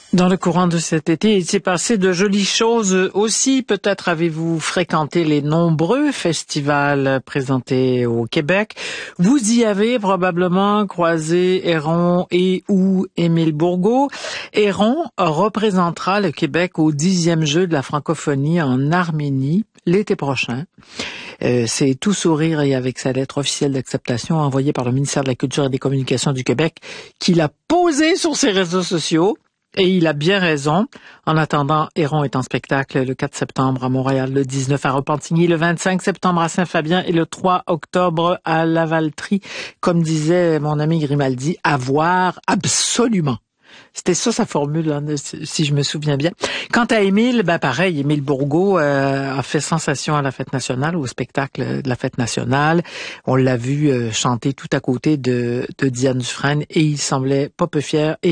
Dans le courant de cet été, il s'est passé de jolies choses aussi. Peut-être avez-vous fréquenté les nombreux festivals présentés au Québec. Vous y avez probablement croisé Héron et ou Émile Bourgault. Héron représentera le Québec au 10e jeu de la francophonie en Arménie l'été prochain. C'est tout sourire et avec sa lettre officielle d'acceptation envoyée par le ministère de la Culture et des Communications du Québec qu'il a posée sur ses réseaux sociaux. Et il a bien raison. En attendant, Héron est en spectacle le 4 septembre à Montréal, le 19 à Repentigny, le 25 septembre à Saint-Fabien et le 3 octobre à Lavaltrie. Comme disait mon ami Grimaldi, à voir absolument. C'était ça sa formule, hein, si je me souviens bien. Quant à Émile, pareil, Émile Bourgault a fait sensation à la Fête nationale, au spectacle de la Fête nationale. On l'a vu chanter tout à côté de Diane Dufresne et il semblait pas peu fier.